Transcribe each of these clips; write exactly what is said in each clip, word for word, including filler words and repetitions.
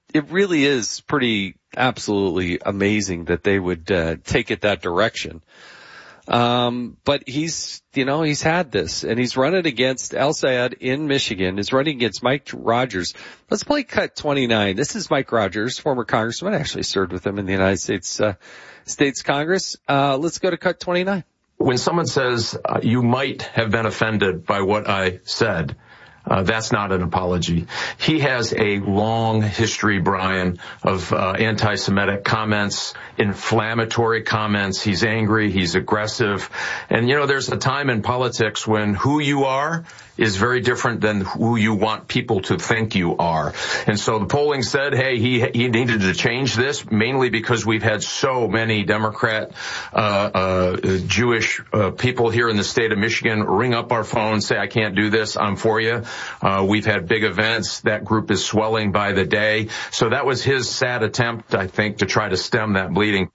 it really is pretty absolutely amazing that they would uh, take it that direction. Um, but he's, you know, he's had this, and he's running against El-Sayed in Michigan, is running against Mike Rogers. Let's play cut twenty-nine. This is Mike Rogers, former congressman. I actually served with him in the United States, uh, States Congress. Uh, let's go to cut twenty-nine. When someone says, uh, you might have been offended by what I said, Uh, that's not an apology. He has a long history, Brian, of uh, anti-Semitic comments, inflammatory comments. He's angry. He's aggressive. And, you know, there's a time in politics when who you are is very different than who you want people to think you are. And so the polling said, hey, he he needed to change this, mainly because we've had so many Democrat, uh, uh, Jewish uh, people here in the state of Michigan ring up our phone, say, I can't do this, I'm for you. Uh, we've had big events. That group is swelling by the day. So that was his sad attempt, I think, to try to stem that bleeding.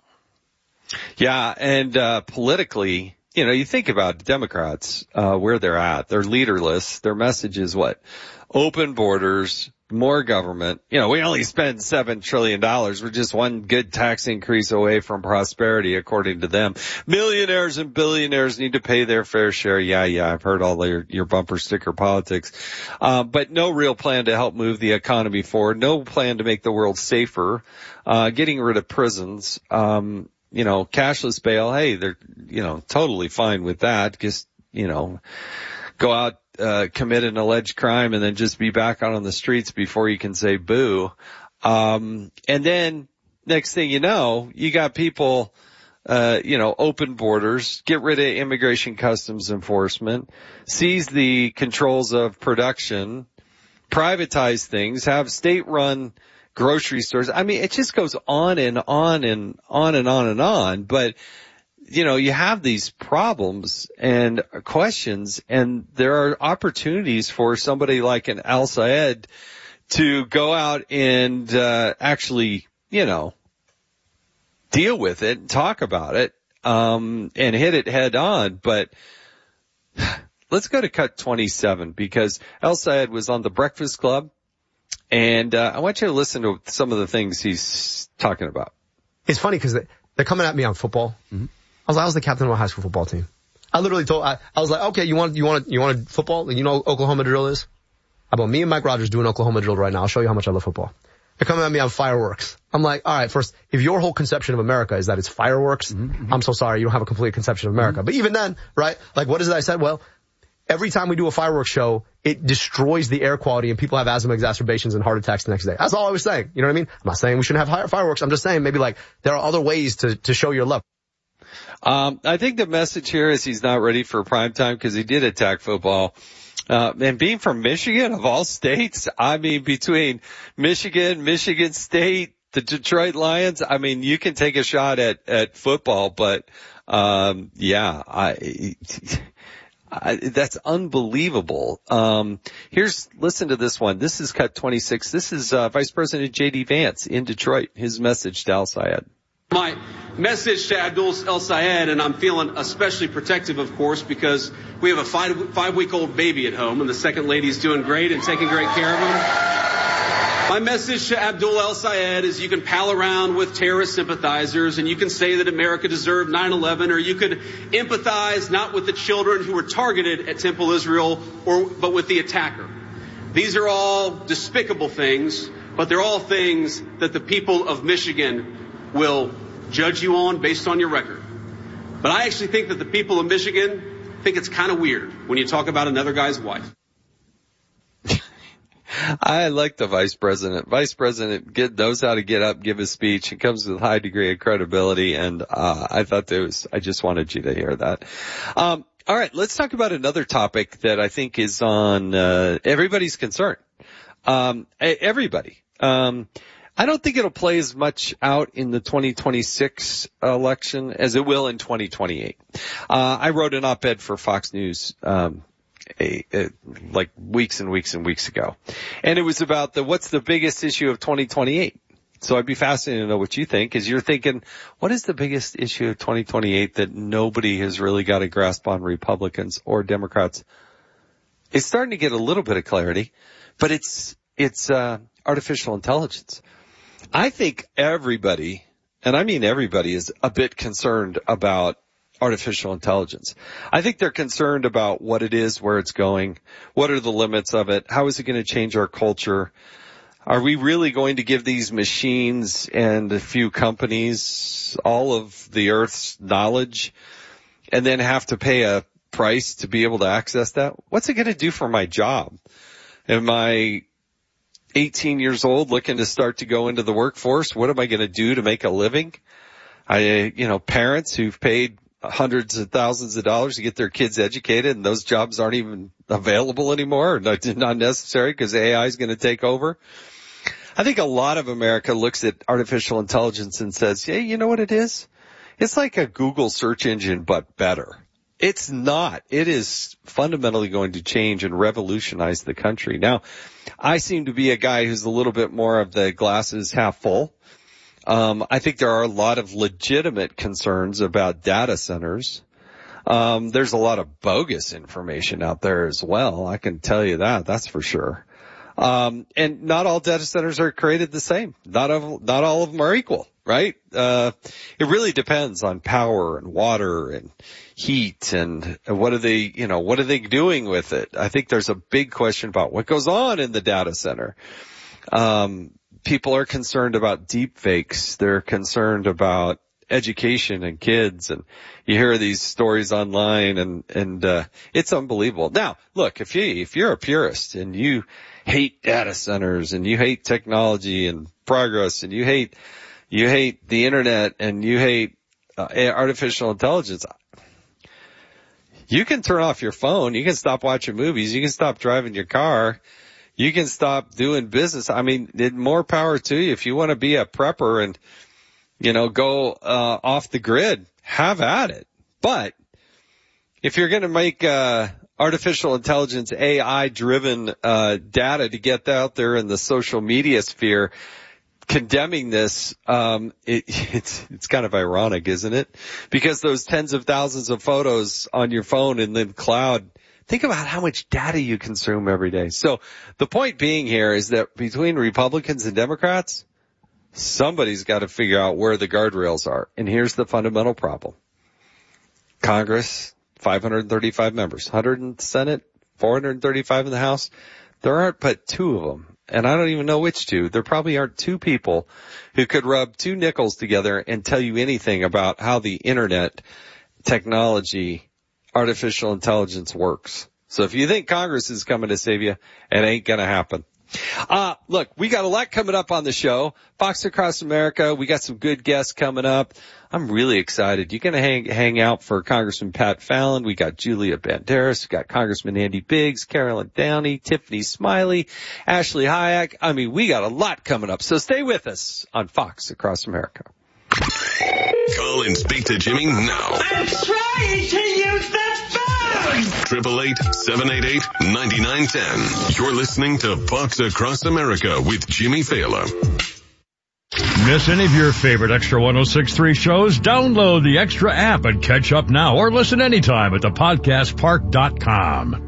Yeah, and uh politically, you know, you think about Democrats, uh where they're at. They're leaderless. Their message is what? Open borders, more government. You know, we only spend seven trillion dollars. We're just one good tax increase away from prosperity, according to them. Millionaires and billionaires need to pay their fair share. Yeah, yeah, I've heard all your, your bumper sticker politics. Uh, but no real plan to help move the economy forward. No plan to make the world safer. Uh, getting rid of prisons. Um, you know, cashless bail. Hey, they're, you know, totally fine with that. Just, you know, go out, uh, commit an alleged crime and then just be back out on the streets before you can say boo. Um, and then next thing you know, you got people, uh, you know, open borders, get rid of immigration customs enforcement, seize the controls of production, privatize things, have state-run grocery stores. I mean, it just goes on and on and on and on and on. But, you know, you have these problems and questions, and there are opportunities for somebody like an El-Sayed to go out and uh, actually, you know, deal with it and talk about it um, and hit it head on. But let's go to cut twenty-seven, because El-Sayed was on the Breakfast Club. And uh, I want you to listen to some of the things he's talking about. It's funny because they're coming at me on football. Mm-hmm. I was like, I was the captain of my high school football team. I literally told, I, I was like, okay, you want, you want, you want football? You know what Oklahoma drill is? How about me and Mike Rogers doing Oklahoma drill right now? I'll show you how much I love football. They're coming at me on fireworks. I'm like, all right, first, if your whole conception of America is that it's fireworks, mm-hmm. I'm so sorry, you don't have a complete conception of America. Mm-hmm. But even then, right, like what is it I said? Well, every time we do a fireworks show, it destroys the air quality and people have asthma exacerbations and heart attacks the next day. That's all I was saying. You know what I mean? I'm not saying we shouldn't have fireworks. I'm just saying maybe like there are other ways to, to show your love. Um, I think the message here is he's not ready for prime time because he did attack football. Uh, and being from Michigan, of all states, I mean, between Michigan, Michigan State, the Detroit Lions, I mean, you can take a shot at, at football, but, um, yeah, I, I, that's unbelievable. Um, here's, listen to this one. This is cut twenty-six. This is, uh, Vice President J D Vance in Detroit. His message to El-Sayed. My message to Abdul El-Sayed, and I'm feeling especially protective, of course, because we have a five, five-week-old baby at home, and the second lady's doing great and taking great care of him. My message to Abdul El-Sayed is you can pal around with terrorist sympathizers, and you can say that America deserved nine eleven, or you could empathize not with the children who were targeted at Temple Israel, or but with the attacker. These are all despicable things, but they're all things that the people of Michigan will judge you on based on your record. But I actually think that the people of Michigan think it's kind of weird when you talk about another guy's wife. I like the vice president. Vice president get, knows how to get up, give a speech. It comes with a high degree of credibility, and uh I thought there was, I just wanted you to hear that. Um all right, let's talk about another topic that I think is on uh everybody's concern. Um everybody. Um I don't think it'll play as much out in the twenty twenty-six election as it will in twenty twenty-eight. Uh, I wrote an op-ed for Fox News, um, a, a, like weeks and weeks and weeks ago. And it was about the, what's the biggest issue of twenty twenty-eight? So I'd be fascinated to know what you think, because you're thinking, what is the biggest issue of twenty twenty-eight that nobody has really got a grasp on, Republicans or Democrats? It's starting to get a little bit of clarity, but it's, it's, uh, artificial intelligence. I think everybody, and I mean everybody, is a bit concerned about artificial intelligence. I think they're concerned about what it is, where it's going, what are the limits of it, how is it going to change our culture. Are we really going to give these machines and a few companies all of the Earth's knowledge and then have to pay a price to be able to access that? What's it going to do for my job? Am I eighteen years old looking to start to go into the workforce? What am I going to do to make a living? I, you know, parents who've paid hundreds of thousands of dollars to get their kids educated and those jobs aren't even available anymore, or not, not necessary because A I is going to take over. I think a lot of America looks at artificial intelligence and says, hey, you know what it is? It's like a Google search engine, but better. It's not. It is fundamentally going to change and revolutionize the country. Now, I seem to be a guy who's a little bit more of the glasses half full. Um, I think there are a lot of legitimate concerns about data centers. Um, there's a lot of bogus information out there as well. I can tell you that. That's for sure. Um, and not all data centers are created the same. Not of, not all of them are equal, right? Uh, it really depends on power and water and heat and what are they, you know, what are they doing with it? I think there's a big question about what goes on in the data center. Um, people are concerned about deep fakes. They're concerned about education and kids, and you hear these stories online, and and uh it's unbelievable. Now, look, if you if you're a purist and you hate data centers and you hate technology and progress and you hate you hate the internet and you hate uh, artificial intelligence, you can turn off your phone, you can stop watching movies, you can stop driving your car, you can stop doing business. I mean, more power to you. If you want to be a prepper and you know, go uh off the grid, have at it. But if you're going to make uh artificial intelligence A I driven uh data to get out there in the social media sphere, condemning this, um it, it's it's kind of ironic, isn't it? Because those tens of thousands of photos on your phone in the cloud, think about how much data you consume every day. So the point being here is that between Republicans and Democrats, somebody's got to figure out where the guardrails are. And here's the fundamental problem. Congress, five hundred thirty-five members, one hundred in the Senate, four hundred thirty-five in the House. There aren't but two of them. And I don't even know which two. There probably aren't two people who could rub two nickels together and tell you anything about how the internet, technology, artificial intelligence works. So if you think Congress is coming to save you, it ain't going to happen. Uh, look, we got a lot coming up on the show. Fox Across America, we got some good guests coming up. I'm really excited. You're going to hang, hang out for Congressman Pat Fallon. We got Julia Banderas. We got Congressman Andy Biggs, Carolyn Downey, Tiffany Smiley, Ashley Hayek. I mean, we got a lot coming up. So stay with us on Fox Across America. Call and speak to Jimmy now. I'm trying to use the phone. Triple eight seven eight eight ninety nine ten. You're listening to Fox Across America with Jimmy Fallon. Miss any of your favorite Extra one oh six point three shows? Download the Extra app and catch up now, or listen anytime at the podcast park dot com.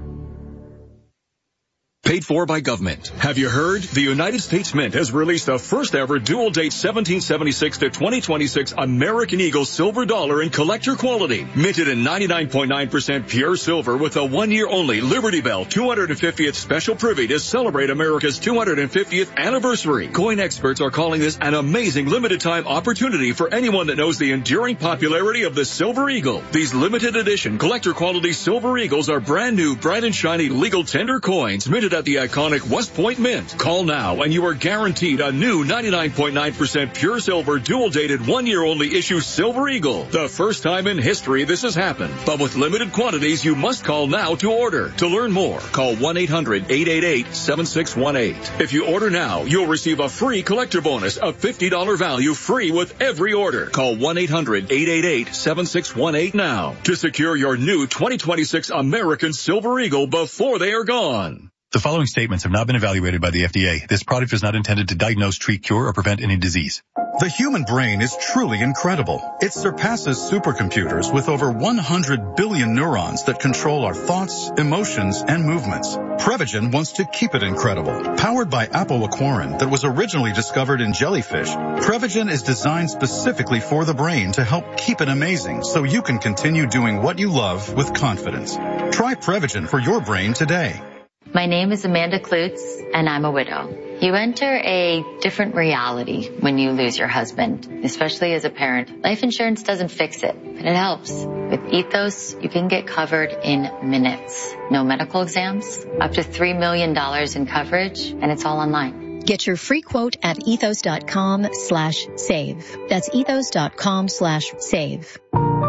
Paid for by government. Have you heard? The United States Mint has released the first ever dual date seventeen seventy-six to twenty twenty-six American Eagle silver dollar in collector quality. Minted in ninety-nine point nine percent pure silver with a one year only Liberty Bell two hundred fiftieth special privy to celebrate America's two hundred fiftieth anniversary. Coin experts are calling this an amazing limited time opportunity for anyone that knows the enduring popularity of the Silver Eagle. These limited edition collector quality Silver Eagles are brand new, bright and shiny legal tender coins minted at the iconic West Point Mint. Call now and you are guaranteed a new ninety-nine point nine percent pure silver dual dated one year only issue Silver Eagle. The first time in history this has happened. But with limited quantities, you must call now to order. To learn more, call one eight hundred eight eight eight seven six one eight. If you order now, you'll receive a free collector bonus of fifty dollars value free with every order. Call one eight hundred eight eight eight seven six one eight now to secure your new twenty twenty-six American Silver Eagle before they are gone. The following statements have not been evaluated by the F D A. This product is not intended to diagnose, treat, cure, or prevent any disease. The human brain is truly incredible. It surpasses supercomputers with over one hundred billion neurons that control our thoughts, emotions, and movements. Prevagen wants to keep it incredible. Powered by apoaquarin that was originally discovered in jellyfish, Prevagen is designed specifically for the brain to help keep it amazing so you can continue doing what you love with confidence. Try Prevagen for your brain today. My name is Amanda Klutz, and I'm a widow. You enter a different reality when you lose your husband, especially as a parent. Life insurance doesn't fix it, but it helps. With Ethos, you can get covered in minutes. No medical exams, up to three million dollars in coverage, and it's all online. Get your free quote at ethos.com slash save. That's ethos.com slash save.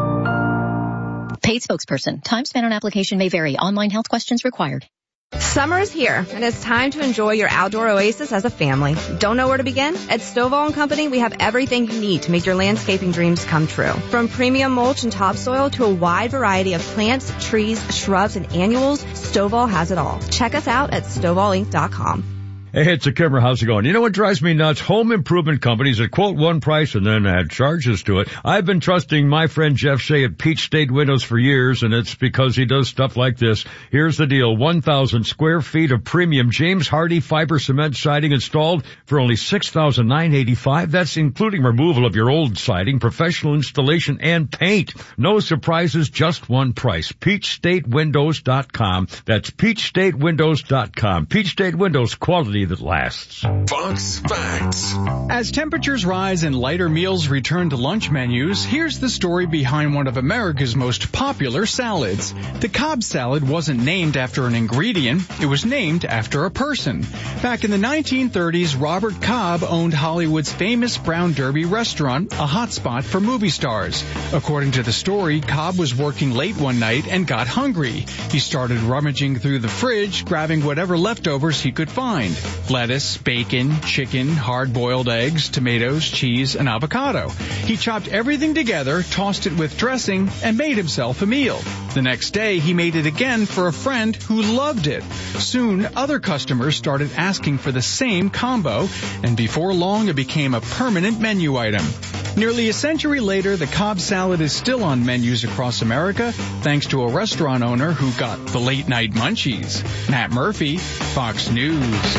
Paid spokesperson. Time spent on application may vary. Online health questions required. Summer's here, and it's time to enjoy your outdoor oasis as a family. Don't know where to begin? At Stovall and Company, we have everything you need to make your landscaping dreams come true. From premium mulch and topsoil to a wide variety of plants, trees, shrubs, and annuals, Stovall has it all. Check us out at stovall inc dot com. Hey, it's a Kimmer. How's it going? You know what drives me nuts? Home improvement companies that quote one price and then add charges to it. I've been trusting my friend Jeff Shea at Peach State Windows for years, and it's because he does stuff like this. Here's the deal. one thousand square feet of premium James Hardie fiber cement siding installed for only six thousand nine hundred eighty-five dollars. That's including removal of your old siding, professional installation, and paint. No surprises, just one price. peach state windows dot com. That's peach state windows dot com. Peach State Windows, quality that lasts. Fox Facts. As temperatures rise and lighter meals return to lunch menus, here's the story behind one of America's most popular salads. The Cobb salad wasn't named after an ingredient, it was named after a person. Back in the nineteen thirties, Robert Cobb owned Hollywood's famous Brown Derby restaurant, a hotspot for movie stars. According to the story, Cobb was working late one night and got hungry. He started rummaging through the fridge, grabbing whatever leftovers he could find. Lettuce, bacon, chicken, hard-boiled eggs, tomatoes, cheese, and avocado. He chopped everything together, tossed it with dressing, and made himself a meal. The next day, he made it again for a friend who loved it. Soon, other customers started asking for the same combo, and before long, it became a permanent menu item. Nearly a century later, the Cobb salad is still on menus across America, thanks to a restaurant owner who got the late-night munchies. Matt Murphy, Fox News.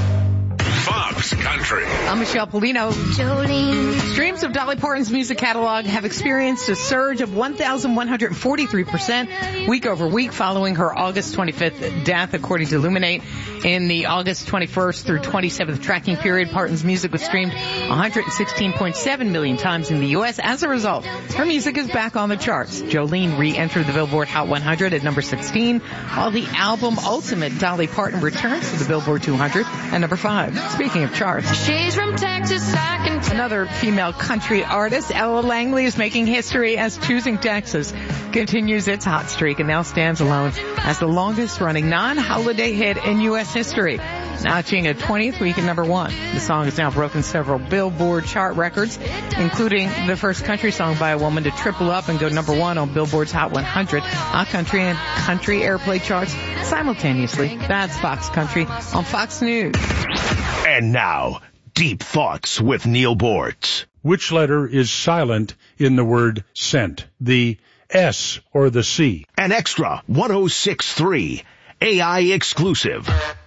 Fox Country. I'm Michelle Polino. Jolene. Streams of Dolly Parton's music catalog have experienced a surge of one thousand one hundred forty-three percent week over week following her August twenty-fifth death, according to Illuminate. In the August twenty-first through twenty-seventh tracking period, Parton's music was streamed one hundred sixteen point seven million times in the U S. As a result, her music is back on the charts. Jolene re-entered the Billboard Hot one hundred at number sixteen, while the album Ultimate Dolly Parton returns to the Billboard two hundred at number five. Speaking of charts, she's from Texas, I can tell. Another female country artist, Ella Langley, is making history as Choosing Texas continues its hot streak and now stands alone as the longest-running non-holiday hit in U S history, notching a twentieth week at number one. The song has now broken several Billboard chart records, including the first country song by a woman to triple up and go number one on Billboard's Hot one hundred, Hot Country and Country Airplay charts simultaneously. That's Fox Country on Fox News. And now, Deep Thoughts with Neil Bortz. Which letter is silent in the word sent? The S or the C? An extra one oh six point three A I exclusive.